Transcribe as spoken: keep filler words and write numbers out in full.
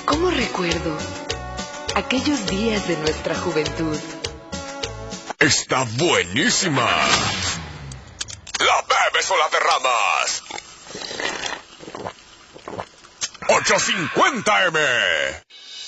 ¿Cómo recuerdo aquellos días de nuestra juventud? ¡Está buenísima! ¡La bebes o la derramas! ocho cincuenta eme